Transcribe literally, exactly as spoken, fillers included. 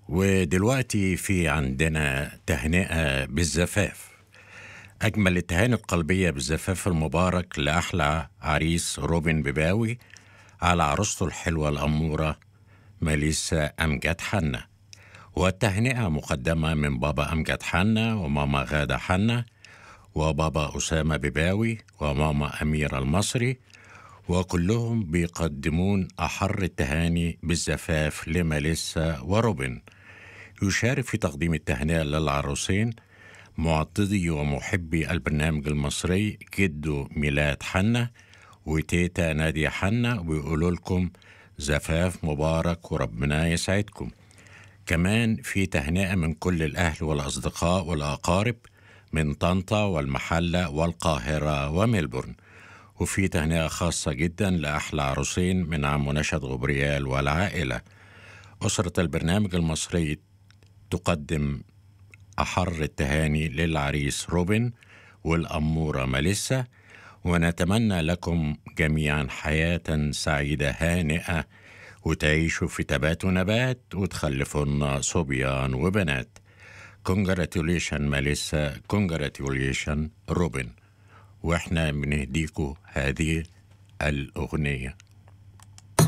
ودلوقتي في عندنا تهنئة بالزفاف. أجمل التهاني القلبية بالزفاف المبارك لأحلى عريس روبن بباوي على عروسته الحلوة الأمورة ماليسا أمجد حنا. والتهنئة مقدمة من بابا أمجد حنا وماما غادة حنا وبابا أسامة بباوي وماما أميرة المصري، وكلهم بيقدمون أحر التهاني بالزفاف لماليسا وروبن. يشارك في تقديم التهنئة للعروسين معضدي ومحبي البرنامج المصري جدو ميلاد حنا وتيتا نادية حنا، ويقولوا لكم زفاف مبارك وربنا يسعدكم. كمان في تهنئة من كل الأهل والأصدقاء والأقارب من طنطا والمحلة والقاهرة وميلبورن. وفي تهنئة خاصة جدا لأحلى عروسين من عم نشد غبريال والعائلة. أسرة البرنامج المصري تقدم أحر التهاني للعريس روبن والأمورة ماليسا، ونتمنى لكم جميعا حياة سعيدة هانئة، وتعيشوا في تبات ونبات وتخلفوا لنا صبيان وبنات. Congratulations ماليسا، Congratulations روبن. واحنا بنهديكوا هذه الأغنية.